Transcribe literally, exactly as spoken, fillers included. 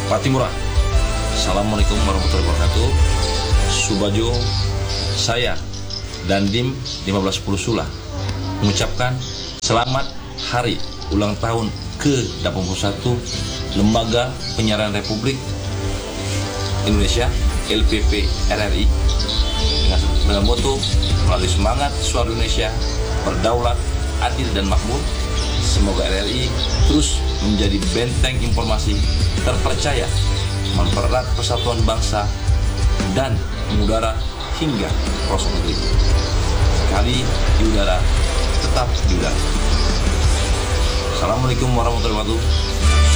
Patimura. Assalamualaikum warahmatullahi wabarakatuh. Subajo, saya Dandim lima belas sepuluh Sula mengucapkan selamat hari ulang tahun ke delapan puluh satu Lembaga Penyiaran Republik Indonesia L P P R R I dengan, dengan moto melalui semangat suara Indonesia berdaulat, adil dan makmur. Semoga R R I terus menjadi benteng informasi terpercaya, mempererat persatuan bangsa dan mengudara hingga pelosok negeri. Sekali di udara, tetap di udara. Assalamualaikum warahmatullahi wabarakatuh.